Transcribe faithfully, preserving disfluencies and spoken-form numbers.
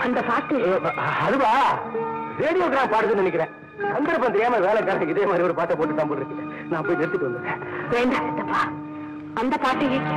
அந்த பாட்டு அதுவா ரேடியோகிராம் பாடுதுன்னு நினைக்கிறேன். சந்தர்ப்பம் தெரியாம வேலைக்காரனுக்கு இதே மாதிரி ஒரு பாட்டை போட்டு தான் போட்டுருக்கு. நான் போய் நிறுத்திட்டு வந்துடுறேன். வேண்டாம் சித்தப்பா, அந்த பாட்டையே